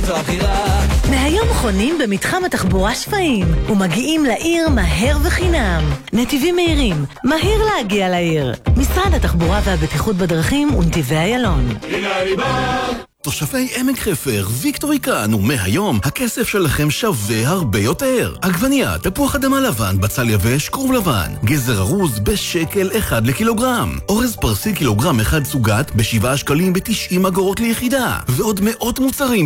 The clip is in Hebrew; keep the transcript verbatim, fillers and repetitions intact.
זו הבחירה. מהיום חונים במתחם התחבורה שפיים ומגיעים לעיר מהר וחינם. נתיבים מהירים, מהיר להגיע לעיר. משרד התחבורה והבטיחות בדרכים ונתיבי איילון. הנה אני בא. תושבי עמק חפר, ויקטורי כאן, ומהיום הכסף שלכם שווה הרבה יותר. עגבנייה, תפוח אדמה לבן, בצל יבש, כרוב לבן, גזר ארוז בשקל אחד לקילוגרם, אורז פרסי קילוגרם אחד סוגת בשבעה שקלים בתשעים אגורות ליחידה, ועוד מאות מוצרים